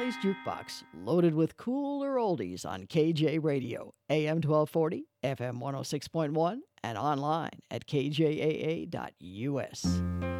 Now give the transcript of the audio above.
Friday's Jukebox, loaded with cooler oldies on KJ Radio, AM 1240, FM 106.1, and online at kjaa.us.